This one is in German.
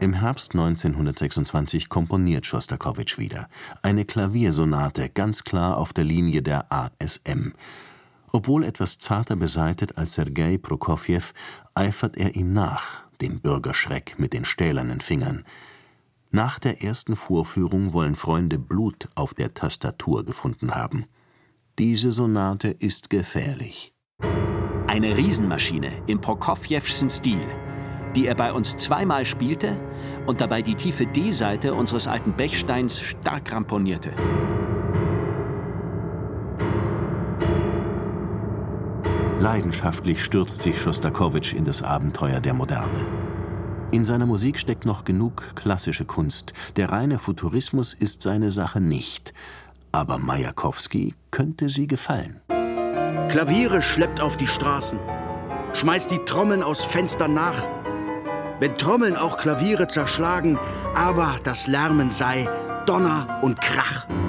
Im Herbst 1926 komponiert Schostakowitsch wieder. Eine Klaviersonate, ganz klar auf der Linie der ASM. Obwohl etwas zarter beseitet als Sergei Prokofjew, eifert er ihm nach, dem Bürgerschreck mit den stählernen Fingern. Nach der ersten Vorführung wollen Freunde Blut auf der Tastatur gefunden haben. Diese Sonate ist gefährlich. Eine Riesenmaschine im Prokofjewschen Stil, die er bei uns zweimal spielte und dabei die tiefe D-Seite unseres alten Bechsteins stark ramponierte. Leidenschaftlich stürzt sich Schostakowitsch in das Abenteuer der Moderne. In seiner Musik steckt noch genug klassische Kunst. Der reine Futurismus ist seine Sache nicht. Aber Majakowski könnte sie gefallen. Klaviere schleppt auf die Straßen, schmeißt die Trommeln aus Fenstern nach. Wenn Trommeln auch Klaviere zerschlagen, aber das Lärmen sei Donner und Krach.